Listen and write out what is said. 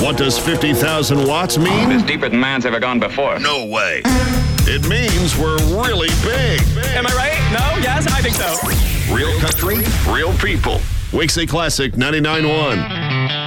What does 50,000 watts mean? It's deeper than man's ever gone before. No way. It means we're really big. Am I right? No? Yes? I think so. Real country, real people. Wixie Classic 99.1.